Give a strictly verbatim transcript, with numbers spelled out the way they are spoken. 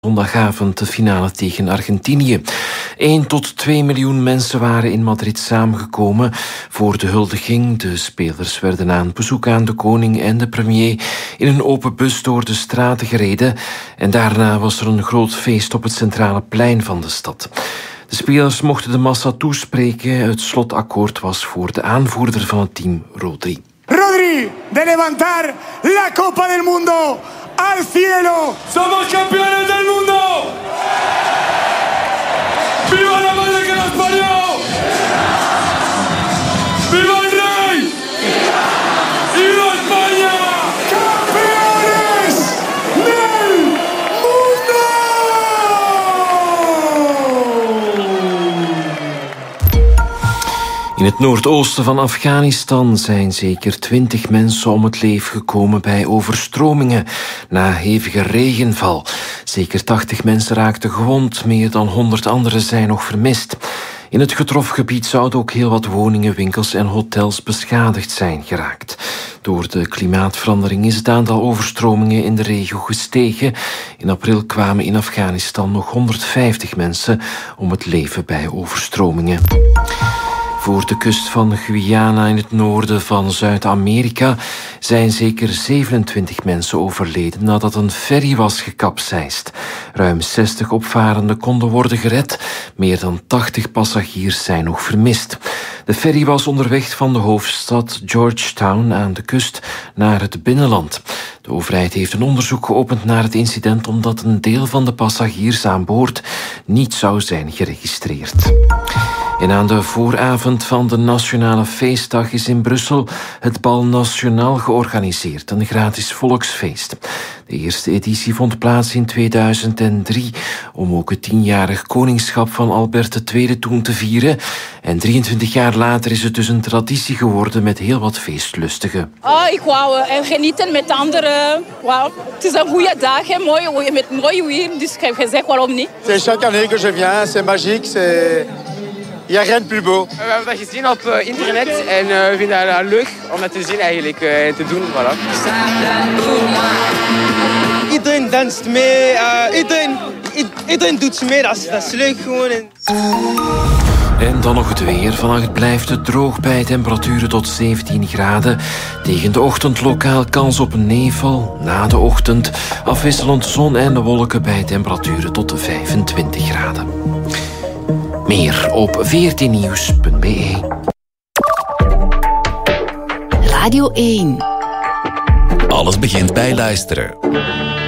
Zondagavond de finale tegen Argentinië. één tot twee miljoen mensen waren in Madrid samengekomen voor de huldiging. De spelers werden na een bezoek aan de koning en de premier in een open bus door de straten gereden. En daarna was er een groot feest op het centrale plein van de stad. De spelers mochten de massa toespreken. Het slotakkoord was voor de aanvoerder van het team, Rodri. Rodri, de levantar la Copa del Mundo al cielo. Somos campeones del mundo. ¡Viva la madre que nos parió! ¡Viva el rey! ¡Viva España! ¡Campeones del mundo! In het noordoosten van Afghanistan zijn zeker twintig mensen om het leven gekomen bij overstromingen na hevige regenval. Zeker tachtig mensen raakten gewond, meer dan honderd anderen zijn nog vermist. In het getroffen gebied zouden ook heel wat woningen, winkels en hotels beschadigd zijn geraakt. Door de klimaatverandering is het aantal overstromingen in de regio gestegen. In april kwamen in Afghanistan nog honderdvijftig mensen om het leven bij overstromingen. Voor de kust van Guyana in het noorden van Zuid-Amerika zijn zeker zevenentwintig mensen overleden nadat een ferry was gekapseist. Ruim zestig opvarenden konden worden gered. Meer dan tachtig passagiers zijn nog vermist. De ferry was onderweg van de hoofdstad Georgetown aan de kust naar het binnenland. De overheid heeft een onderzoek geopend naar het incident omdat een deel van de passagiers aan boord niet zou zijn geregistreerd. En aan de vooravond van de Nationale Feestdag is in Brussel het Bal Nationaal georganiseerd, een gratis volksfeest. De eerste editie vond plaats in tweeduizend drie om ook het tienjarig koningschap van Albert de Tweede toen te vieren. En drieëntwintig jaar later is het dus een traditie geworden met heel wat feestlustigen. Oh, ik wou uh, genieten met anderen. Wow. Het is een goede dag, hè, mooi, met mooi weer, dus ik heb gezegd waarom niet. C'est chaque année que je viens, c'est magique, c'est... Il n'y a rien de plus beau. We hebben dat gezien op uh, internet en uh, we vinden dat leuk om dat te zien eigenlijk uh, en te doen. Voilà. Iedereen danst mee, uh, iedereen, iedereen doet mee, dat is, dat is leuk gewoon. En dan nog het weer. Vannacht blijft het droog bij temperaturen tot zeventien graden. Tegen de ochtend lokaal kans op nevel. Na de ochtend afwisselend zon en de wolken bij temperaturen tot vijfentwintig graden. Meer op veertien nieuws punt b e. Radio één. Alles begint bij luisteren.